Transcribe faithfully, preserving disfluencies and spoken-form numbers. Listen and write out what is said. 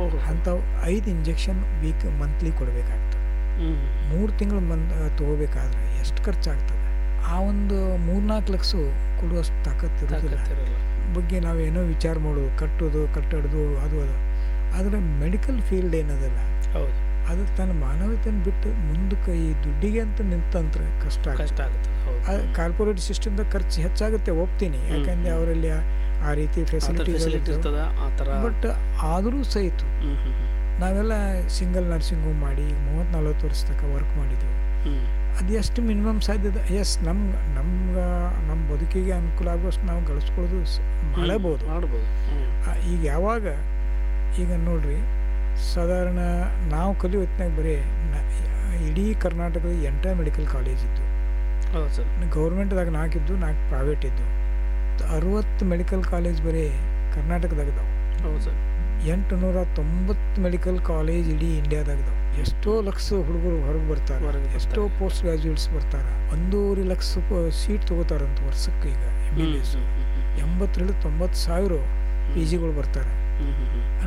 ಅಂಥವು ಐದು injection weak monthly ಕೊಡಬೇಕಾಗ್ತದೆ. ಮೂರು ತಿಂಗಳು ಮನ್ ತೊಗೋಬೇಕಾದ್ರೆ ಎಷ್ಟು ಖರ್ಚಾಗ್ತದೆ? ಆ ಒಂದು ಮೂರ್ನಾಲ್ಕು ಲಕ್ಷ ಕೊಡುವಷ್ಟು ತಾಕತ್ತು ಇರೋದಿಲ್ಲ. ಬಗ್ಗೆ ನಾವೇನೋ ವಿಚಾರ ಮಾಡೋದು, ಕಟ್ಟೋದು ಕಟ್ಟಡೋದು ಅದು ಅದು. ಆದರೆ ಮೆಡಿಕಲ್ ಫೀಲ್ಡ್ ಏನದಲ್ಲ, ಹೌದು, ಅದು ತನ್ನ ಮಾನವತೆಯನ್ನು ಬಿಟ್ಟು ಮುಂದಕ್ಕೆ ಈ ದುಡ್ಡಿಗೆ ಅಂತ ನಿಂತಂದ್ರೆ ಕಷ್ಟ ಕಷ್ಟ ಆಗುತ್ತೆ. ಆಗುತ್ತೆ. ಕಾರ್ಪೊರೇಟ್ ಸಿಸ್ಟಮ್ದ ಖರ್ಚು ಹೆಚ್ಚಾಗುತ್ತೆ, ಒಪ್ತೀನಿ, ಯಾಕಂದರೆ ಅವರಲ್ಲಿ ಆ ರೀತಿ ಫೆಸಿಲಿಟೀಸ್ ಇರ್ತದ ಆ ಥರ. ಬಟ್ ಆದರೂ ಸಹಿತ ನಾವೆಲ್ಲ ಸಿಂಗಲ್ ನರ್ಸಿಂಗ್ ಹೋಮ್ ಮಾಡಿ ಮೂವತ್ತು ನಲ್ವತ್ತು ವರ್ಷ ತನಕ ವರ್ಕ್ ಮಾಡಿದ್ವಿ. ಅದು ಎಷ್ಟು ಮಿನಿಮಮ್ ಸಾಧ್ಯದ, ಎಸ್ ನಮ್ಗೆ ನಮ್ಗೆ ನಮ್ಮ ಬದುಕಿಗೆ ಅನುಕೂಲ ಆಗುವಷ್ಟು ನಾವು ಗಳಿಸ್ಕೊಳ್ಳೋದು ಮಾಡಬಹುದು ಮಾಡ್ಬೋದು. ಈಗ ಯಾವಾಗ ಈಗ ನೋಡ್ರಿ, ಸಾಧಾರಣ ನಾವು ಕಲಿಯೋ ಹೊತ್ತಿನಾಗ ಬರೀ ಇಡೀ ಕರ್ನಾಟಕದ ಎಂಟ ಮೆಡಿಕಲ್ ಕಾಲೇಜ್ ಇದ್ದು. ಹೌದು ಸರ್. ಗೌರ್ಮೆಂಟ್ದಾಗ ನಾಲ್ಕಿದ್ದು, ನಾಲ್ಕು ಪ್ರೈವೇಟ್ ಇದ್ದು. ಅರುವತ್ತು ಮೆಡಿಕಲ್ ಕಾಲೇಜ್ ಬರೀ ಕರ್ನಾಟಕದಾಗದಾವೆ. ಹೌದು ಸರ್. ಎಂಟು ನೂರ ತೊಂಬತ್ತು ಮೆಡಿಕಲ್ ಕಾಲೇಜ್ ಇಡೀ ಇಂಡಿಯಾದಾಗದಾವೆ. ಎಷ್ಟೋ ಲಕ್ಷ ಹುಡುಗರು ಹೊರಗೆ ಬರ್ತಾರೆ, ಎಷ್ಟೋ ಪೋಸ್ಟ್ ಗ್ರಾಜ್ಯುಯೇಟ್ಸ್ ಬರ್ತಾರೆ. ಒಂದೂವರೆ ಲಕ್ಷ ಸೀಟ್ ತೊಗೋತಾರಂತ ವರ್ಷಕ್ಕೆ. ಈಗ ಎಮ್ ಬಿ ಬಿ ಎಸ್ ಎಂಬತ್ತರಿಂದ ತೊಂಬತ್ತು ಸಾವಿರ ಪಿ ಜಿಗಳು ಬರ್ತಾರೆ.